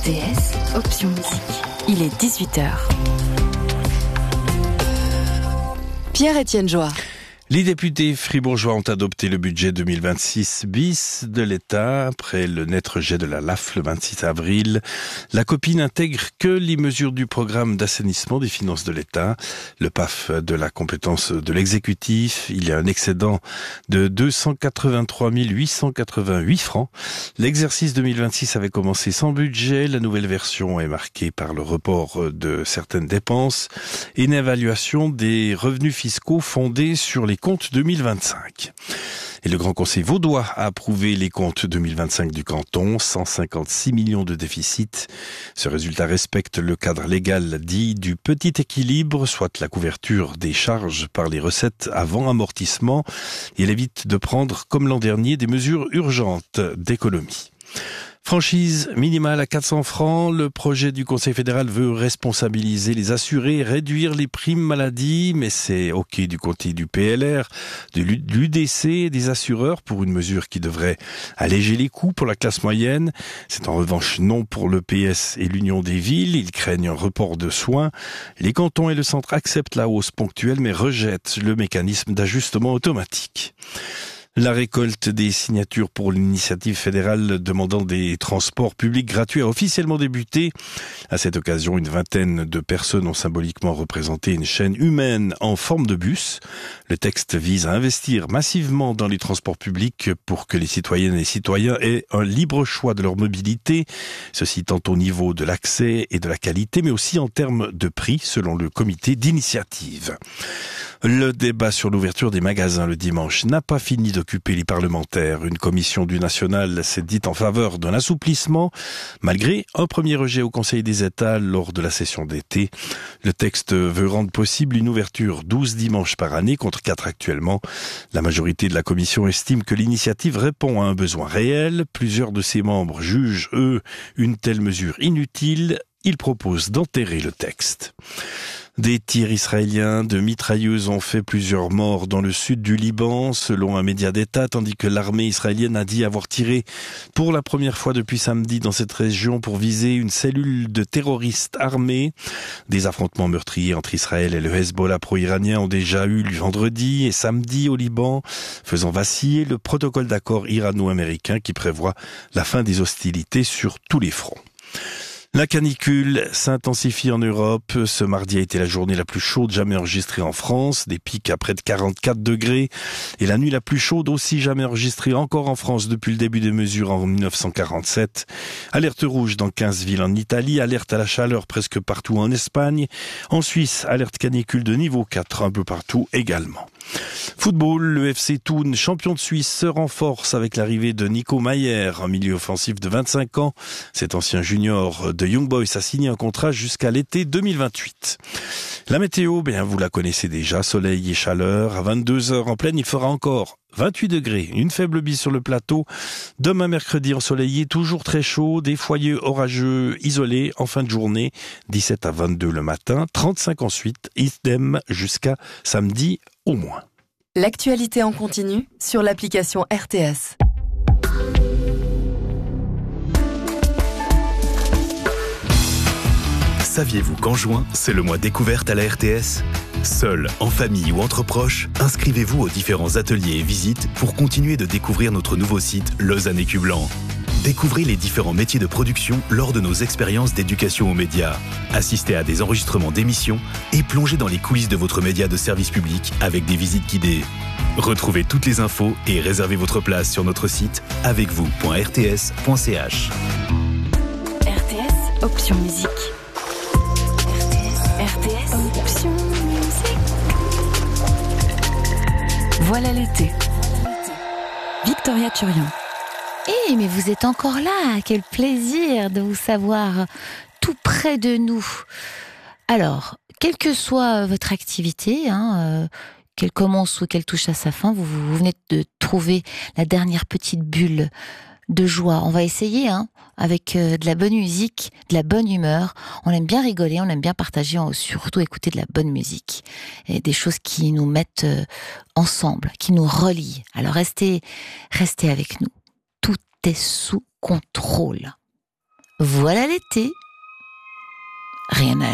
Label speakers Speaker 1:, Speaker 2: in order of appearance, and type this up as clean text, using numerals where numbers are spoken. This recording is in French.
Speaker 1: RTS, option musique. Il est 18h. Pierre-Étienne Joie.
Speaker 2: Les députés fribourgeois ont adopté le budget 2026 bis de l'État après le net rejet de la LAF le 26 avril. La copie n'intègre que les mesures du programme d'assainissement des finances de l'État, le PAF de la compétence de l'exécutif. Il y a un excédent de 283 888 francs. L'exercice 2026 avait commencé sans budget. La nouvelle version est marquée par le report de certaines dépenses et une évaluation des revenus fiscaux fondée sur les comptes 2025. Et le Grand Conseil vaudois a approuvé les comptes 2025 du canton, 156 millions de déficit. Ce résultat respecte le cadre légal dit du petit équilibre, soit la couverture des charges par les recettes avant amortissement. Et elle évite de prendre, comme l'an dernier, des mesures urgentes d'économie. Franchise minimale à 400 francs. Le projet du Conseil fédéral veut responsabiliser les assurés et réduire les primes maladie, mais c'est OK du côté du PLR, de l'UDC et des assureurs pour une mesure qui devrait alléger les coûts pour la classe moyenne. C'est en revanche non pour le PS et l'Union des villes. Ils craignent un report de soins. Les cantons et le centre acceptent la hausse ponctuelle mais rejettent le mécanisme d'ajustement automatique. La récolte des signatures pour l'initiative fédérale demandant des transports publics gratuits a officiellement débuté. À cette occasion, une vingtaine de personnes ont symboliquement représenté une chaîne humaine en forme de bus. Le texte vise à investir massivement dans les transports publics pour que les citoyennes et citoyens aient un libre choix de leur mobilité. Ceci tant au niveau de l'accès et de la qualité, mais aussi en termes de prix, selon le comité d'initiative. Le débat sur l'ouverture des magasins le dimanche n'a pas fini d'occuper les parlementaires. Une commission du national s'est dite en faveur d'un assouplissement, malgré un premier rejet au Conseil des États lors de la session d'été. Le texte veut rendre possible une ouverture 12 dimanches par année contre 4 actuellement. La majorité de la commission estime que l'initiative répond à un besoin réel. Plusieurs de ses membres jugent, eux, une telle mesure inutile. Ils proposent d'enterrer le texte. Des tirs israéliens de mitrailleuses ont fait plusieurs morts dans le sud du Liban, selon un média d'État, tandis que l'armée israélienne a dit avoir tiré pour la première fois depuis samedi dans cette région pour viser une cellule de terroristes armés. Des affrontements meurtriers entre Israël et le Hezbollah pro-iranien ont déjà eu lieu vendredi et samedi au Liban, faisant vaciller le protocole d'accord irano-américain qui prévoit la fin des hostilités sur tous les fronts. La canicule s'intensifie en Europe. Ce mardi a été la journée la plus chaude jamais enregistrée en France, des pics à près de 44 degrés, et la nuit la plus chaude aussi jamais enregistrée encore en France depuis le début des mesures en 1947. Alerte rouge dans 15 villes en Italie, alerte à la chaleur presque partout en Espagne. En Suisse, alerte canicule de niveau 4 un peu partout également. Football, le FC Thun, champion de Suisse, se renforce avec l'arrivée de Nico Maier, un milieu offensif de 25 ans. Cet ancien junior de Young Boys a signé un contrat jusqu'à l'été 2028. La météo, vous la connaissez déjà, soleil et chaleur. À 22h en pleine, il fera encore 28 degrés, une faible bise sur le plateau. Demain mercredi ensoleillé, toujours très chaud, des foyers orageux isolés en fin de journée, 17 à 22 le matin, 35 ensuite, idem jusqu'à samedi au moins.
Speaker 1: L'actualité en continu sur l'application RTS.
Speaker 3: Saviez-vous qu'en juin, c'est le mois découverte à la RTS ? Seul, en famille ou entre proches, inscrivez-vous aux différents ateliers et visites pour continuer de découvrir notre nouveau site Lausanne Écu Blanc. Découvrez les différents métiers de production lors de nos expériences d'éducation aux médias. Assistez à des enregistrements d'émissions et plongez dans les coulisses de votre média de service public avec des visites guidées. Retrouvez toutes les infos et réservez votre place sur notre site avecvous.rts.ch.
Speaker 1: RTS, option musique. RTS, option musique. Voilà l'été. Victoria Turian.
Speaker 4: Eh, mais vous êtes encore là, quel plaisir de vous savoir tout près de nous. Alors, quelle que soit votre activité, qu'elle commence ou qu'elle touche à sa fin, vous venez de trouver la dernière petite bulle de joie. On va essayer, avec de la bonne musique, de la bonne humeur. On aime bien rigoler, on aime bien partager, surtout écouter de la bonne musique. Et des choses qui nous mettent ensemble, qui nous relient. Alors restez avec nous. Tout est sous contrôle. voilà l'été. Rien à